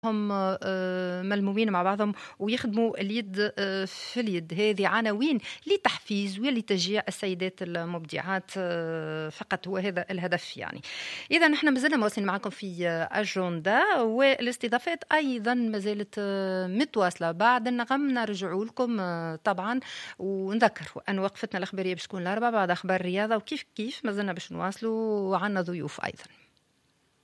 هم ملمومين مع بعضهم ويخدموا اليد في اليد. هذه عناوين لتحفيز ولتشجيع السيدات المبدعات فقط، هو هذا الهدف يعني. إذا نحن مازلنا مواصلين معكم في أجندة، والاستضافات أيضا ما زالت متواصلة. بعد النغم نرجعوا لكم طبعا، ونذكر أن وقفتنا الأخبارية باش تكون الأربعاء بعد أخبار الرياضة، وكيف كيف مازلنا باش نواصلوا وعنا ضيوف أيضا.